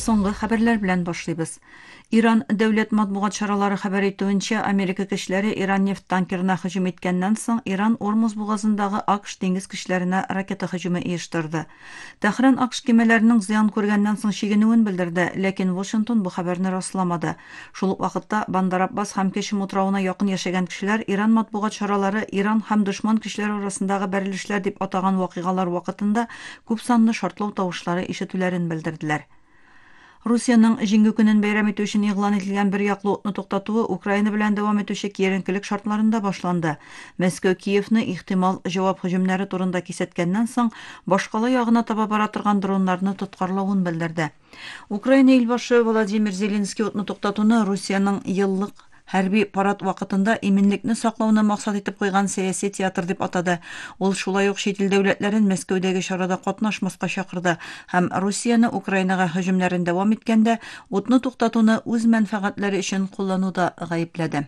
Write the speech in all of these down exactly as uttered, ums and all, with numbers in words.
соңгы хәбәрләр белән башлыйбыз. Иран дәүләт матбугат чаралары хәбәр итүенчә, Америка көчләре Иран нефт танкерына һөҗүм иткәннән соң Иран Ормуз бугазындагы АКШ диңгез көчләренә ракета һөҗүме оештырды. Тәһран АКШ кемәләренең зыян күргәннән соң шигенүен белдерде, ләкин Вашингтон бу хәбәрне расламады. Шул ук вакытта Бандар Аббас һәм Кешим утравына якын яшәгән кешеләр Иран матбугат чаралары Иран һәм дошман көчләре арасындагы бәрелешләр дип атаган вакыйгалар вакытында күп санлы шартлау тавышлары ишетүләрен белдерделәр. Русияның җиңү көнен бәйрәм итү өчен игълан ителгән бер яклы утны туктатуы Украина белән дәвам итүче киеренкелек шартларында башланды. Мәскәү Киевны ихтимал җавап һөҗүмнәре турында кисәткәннән соң башкала ягына таба бара торган дроннарны тоткарлавын белдерде. Украина илбашы Владимир Зеленский утны туктатуны Русияның еллык хәрби парад вакытында именлекне саклауны максат итеп куйган сәяси театр дип атады. Ул шулай ук чит ил дәүләтләрен Мәскәүдәге чарада катнашмаска чакырды һәм Русияны Украинага һөҗүмнәрен дәвам иткәндә утны туктатуны үз мәнфәгатьләре өчен куллануда гаепләде.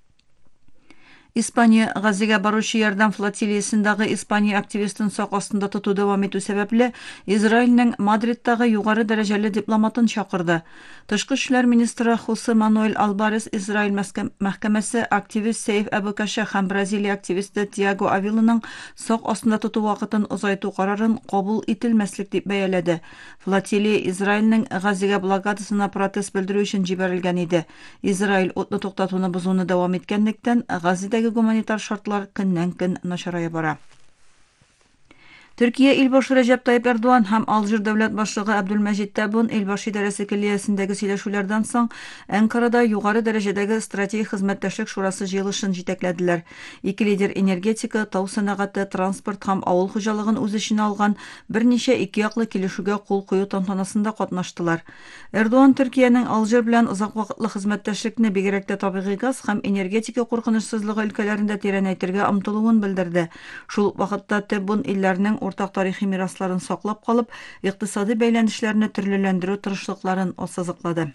Испания Газига баручы ярдәм флотилиясендәге Испания активистын сак астында тоту дәвам итү сәбәпле Израильнең Мадридтагы югары дәрәҗәле дипломатын чакырды. Тышкы эшләр министры Хосе Мануэль Албарес Израиль мәхкәмәсе активист Сейф Әбүкәшә һәм Бразилия активисты Тиаго Авиланың сак астында тоту вакытын озайту карарын кабул ителмәслек дип бәяләде. Флотилия Израильнең Газига блокадасына протест белдерү өчен җибәрелгән иде. Израиль утны туктатуны бозуны дәвам иткәнлектән Газидәге гуманитар шартлар көннән-көн начарая бара. Төркия илбашы Рәҗәп Тайип Эрдоган һәм Алжир дәүләт башлыгы Абдулмәҗид Тәббун илбашы идарәсе килиясендәге сөйләшүләрдән соң Әнкарада югары дәрәҗәдәге стратегик хезмәттәшлек шурасы җыелышын җитәкләделәр. Ике лидер энергетика, тау сәнәгате, транспорт һәм авыл хуҗалыгын үз эченә алган берничә ике яклы килешүгә кул кую тантанасында катнаштылар. Эрдоган Төркиянең Алжир белән озак вакытлы хезмәттәшлекне бигрәк тә табигый газ һәм энергетика куркынычсызлыгы өлкәләрендә тирәнәйтергә омтылуын белдерде. Шул вакытта Тәббун илләрнең уртак тарихи мирасларын саклап калып, икътисади бәйләнешләрне төрлеләндерү тырышлыкларын ассызыклады.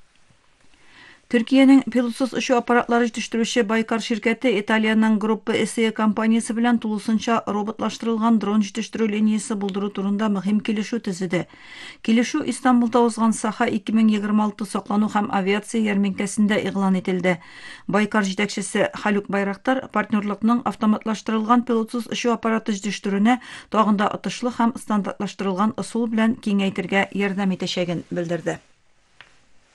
Төркиянең пилотсыз очу аппаратлары җитештерүче Байкар ширкәте Италиянең Группа эс и компаниясе белән тулысынча роботлаштырылган дрон җитештерү линиясе булдыру турында мөһим килешү төзеде. Килешү Истанбулда узган Саха ике мең егерме алты саклану һәм авиация ярминкәсендә игълан ителде. Байкар җитәкчесе Халюк Байрактар партнерлыкның автоматлаштырылган пилотсыз очу аппараты җитештерүне тагын да отышлы һәм стандартлаштырылган ысул белән киңәйтергә ярдәм итәчәген белдерде.